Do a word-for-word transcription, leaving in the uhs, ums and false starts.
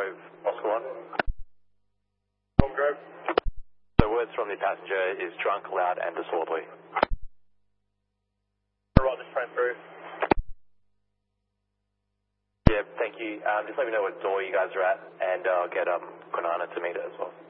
Grove, Oscar one. Palm Grove. So words from the passenger is drunk, loud and disorderly. Right, this train through. Yeah, thank you. Um, just let me know what door you guys are at, and I'll get um, Konana to meet it as well.